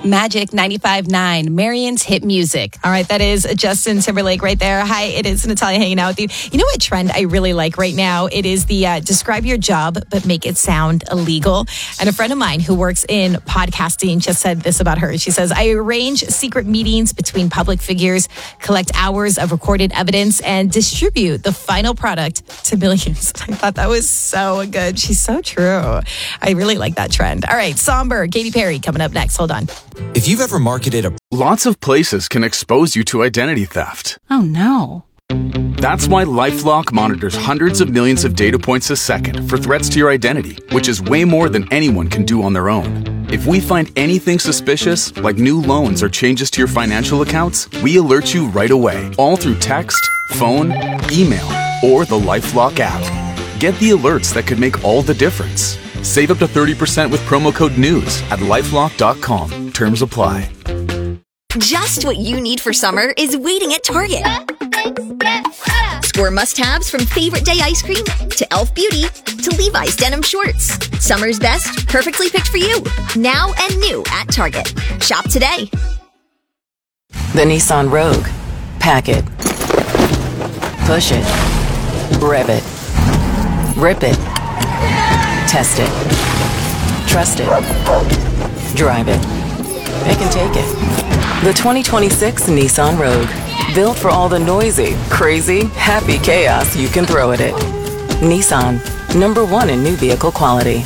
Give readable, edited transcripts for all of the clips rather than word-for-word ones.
Magic 95.9, Marion's hit music. All right, that is Justin Timberlake right there. Hi, it is Natalia hanging out with you. You know what trend I really like right now? It is the describe your job, but make it sound illegal. And a friend of mine who works in podcasting just said this about her. She says, I arrange secret meetings between public figures, collect hours of recorded evidence, and distribute the final product to millions. I thought that was so good. She's so true. I really like that trend. All right, Somber, Katy Perry coming up next. Hold on. If you've ever marketed a... Lots of places can expose you to identity theft. Oh, no. That's why LifeLock monitors hundreds of millions of data points a second for threats to your identity, which is way more than anyone can do on their own. If we find anything suspicious, like new loans or changes to your financial accounts, we alert you right away, all through text, phone, email, or the LifeLock app. Get the alerts that could make all the difference. Save up to 30% with promo code NEWS at LifeLock.com. Terms apply. Just what you need for summer is waiting at Target. Score must-haves from Favorite Day ice cream to Elf Beauty to Levi's denim shorts. Summer's best, perfectly picked for you. Now and new at Target. Shop today. The Nissan Rogue. Pack it. Push it. Rev it. Rip it. Test it. Trust it. Drive it. It can take it. The 2026 Nissan Rogue. Built for all the noisy, crazy, happy chaos you can throw at it. Nissan. #1 in new vehicle quality.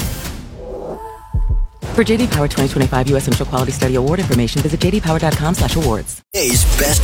For JD Power 2025 U.S. Central Quality Study Award information, visit jdpower.com/awards. Today's best